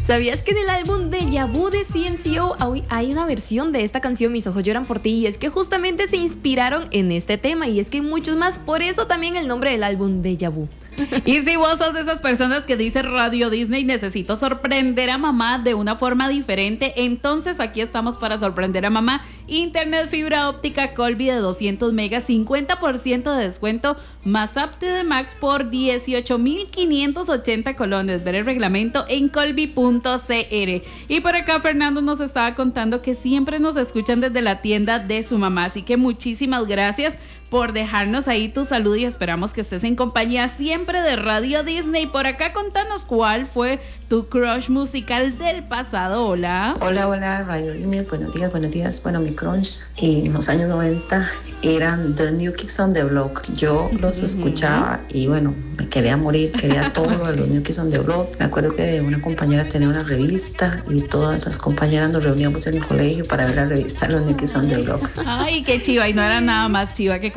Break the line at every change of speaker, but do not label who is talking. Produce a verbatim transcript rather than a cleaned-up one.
¿Sabías que en el álbum Deja Vu de C N C O hay una versión de esta canción Mis ojos lloran por ti? Y es que justamente se inspiraron en este tema, y es que hay muchos más, por eso también el nombre del álbum Deja Vu.
Y si vos sos de esas personas que dice Radio Disney, necesito sorprender a mamá de una forma diferente, entonces aquí estamos para sorprender a mamá. Internet fibra óptica Colby de doscientos megas, cincuenta por ciento de descuento, más apte de Max por dieciocho mil quinientos ochenta colones. Ver el reglamento en colby punto c r. Y por acá Fernando nos estaba contando que siempre nos escuchan desde la tienda de su mamá, así que muchísimas gracias por dejarnos ahí tu saludo y esperamos que estés en compañía siempre de Radio Disney. Por acá contanos cuál fue tu crush musical del pasado. Hola.
Hola, hola, Radio Disney. Buenos días, buenos días. Bueno, mi crush en los años noventa eran The New Kids on the Block. Yo los escuchaba y bueno, me quería morir, quería todo de los New Kids on the Block. Me acuerdo que una compañera tenía una revista y todas las compañeras nos reuníamos en el colegio para ver la revista Los New Kids on the Block.
Ay, qué chiva, y no era nada más chiva que